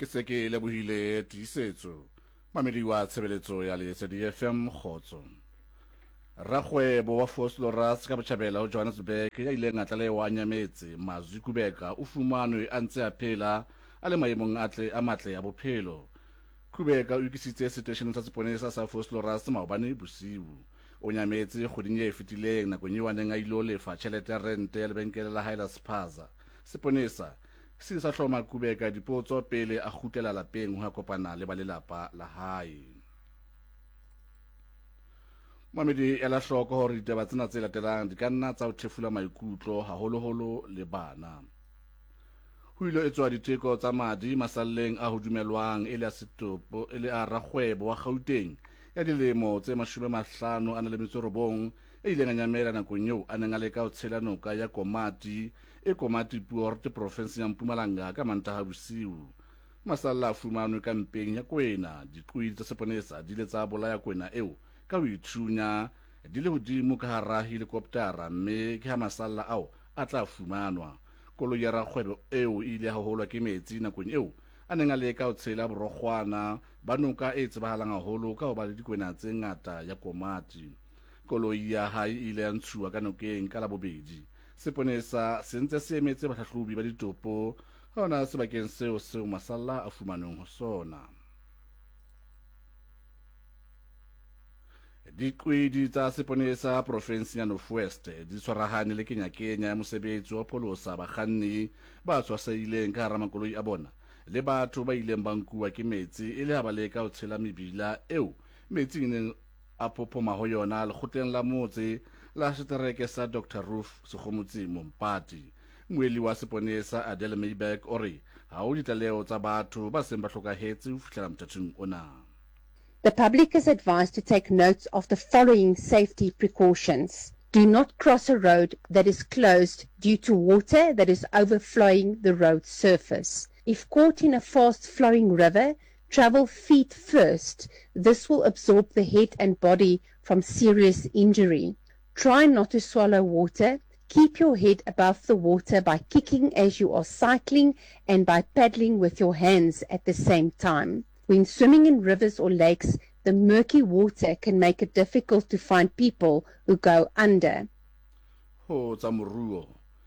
ke se ke lebohile tiisetso mamedi wa tshebeletso ya Lesedi FM Khotso Rakgwebo wa Vosloorus ka Botjhabela ho Johannesburg ya ileng a tlalewa nyametse Mazwi Kubeka o fumanwe a ntse a phela a le maemong a matle a bophelo. Kubeka o ikisitse seteisheneng sa seponesa sa Vosloorus maobane bosiu. O nyametse kgweding e fetileng nakong eo a neng a ilo lefa tjhelete ya rente ya lebenkele la Highland Spaza. Seponesa se sa hloma Kubeka dipotso pele a kgutlela lapeng ho kopana le ba lelapa la hae. Mamedi ela hloko hore ditaba tsena tse latelang di ka nna tsa ho thefula maikutlo haholoholo le bana. Ho ilo etswa diteko tsa madi masalleng a ho dumelwang e le a setopo e le a rakgwebo wa Gauteng ya dilemo tse 59 e ileng a nyamela nakong eo a neng a leka ho tshela noka ya Komati Poort province ya Mpumalanga ka Mantaha bosiu. Masalla a fumanwe ka mpeng ya Kwena. Diqui tsa seponesa di le tsa bolaya Kwena eo ka ho ithunya di le hodimo ka hara helikoptara, mme ke ha masalla ao a tla fumanwa. Koloi ya rakgwebo eo ile ha holwa ke metsi nakong eo a neng a leka ho tshela borokgwana ba noka e tsebahalang haholo ka ho ba le dikwena tse ngata ya Komati. Koloi ya hae ile ya ntshuwa ka nokeng ka Labobedi. Seponesa se ntse se emetse bahlahlobi ba ditopo hona sebakeng seo masalla a fumanweng ho sona. Diqwedi tsa seponesa province ya North West di tshwarahane le Kenya ya mosebetsi wa pholosa bakganni ba tshwaseileng ka hara makoloi a bona le batho ba ileng ba nkuwa ke metsi e le ha ba leka ho tshela mebila eo metsi neng a pophoma ho yona lekgotleng la motse la setereke sa Dr. Roof Sekgomotsi Mompati. Moeli wa seponesa Adele Mayback ore ha ho ditlaleho tsa batho ba seng ba hlokahetse ho fihlela mothathing ona. The public is advised to take note of the following safety precautions. Do not cross a road that is closed due to water that is overflowing the road surface. If caught in a fast-flowing river, travel feet first. This will absorb the head and body from serious injury. Try not to swallow water. Keep your head above the water by kicking as you are cycling and by paddling with your hands at the same time. When swimming in rivers or lakes, the murky water can make it difficult to find people who go under. Ho tsa moruo.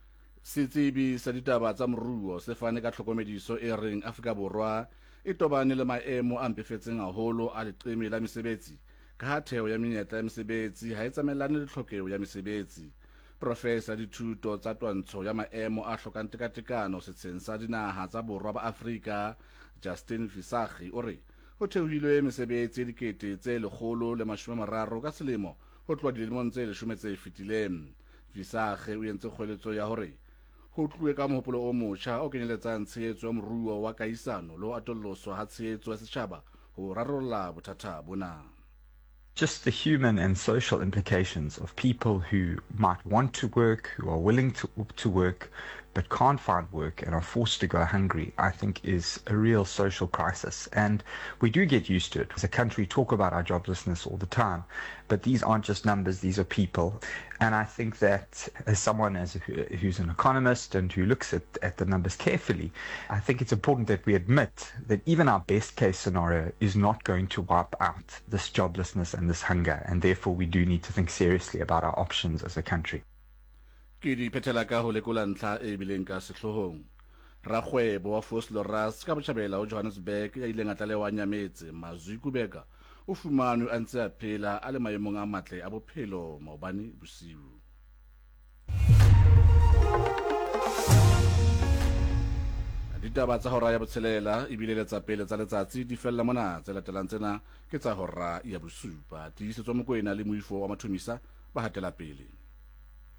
Setsebi sa ditaba tsa moruo se fane ka tlhokomediso e reng Afrika Borwa e tobane le maemo a mpefetseng haholo a leqeme la mesebetsi ka ha theo ya menyetla ya mesebetsi ha e tsamaelane le tlhokeho ya mesebetsi. Professor dithuto tsa twantsho ya maemo a hlokang tekatekano setsheng sa dinaha tsa Borwa ba Afrika Justin Visagi ore ho theohilwe mesebetsi dikete tse 130 ka selemo ho tloha dilemong tse 10 tse fetileng. Visagi o entse kgweletso ya hore ho tluwe ka mohopolo o motjha o kenyeletsang tshehetso ya moruo wa kahisano le ho atoloswa ha tshehetso ya setjhaba ho rarolla bothata bona. Just the human and social implications of people who might want to work, who are willing to work, but can't find work and are forced to go hungry, I think is a real social crisis. And we do get used to it. As a country, we talk about our joblessness all the time, but these aren't just numbers, these are people. And I think that as someone who's an economist and who looks at the numbers carefully, I think it's important that we admit that even our best case scenario is not going to wipe out this joblessness and this hunger, and therefore we do need to think seriously about our options as a country. Ke di phethela ka ho lekola ntlha e bileng ka sehlohong. Rakgwebo wa Vosloorus ka Botjhabela ho Johannesburg ya ileng a tlalewa nyametse Mazwi Kubeka o fumanwe a ntse a phela a le maemong a matle a bophelo maobane bosiu. Ditaba tsa hora ya botshelela e bile le tsa pele tsa letsatsi di fella mona tse latelang tsena ke tsa hora ya bosupa. Tiisetso Mokoena le Moifo wa Mathomisa ba hatela pele.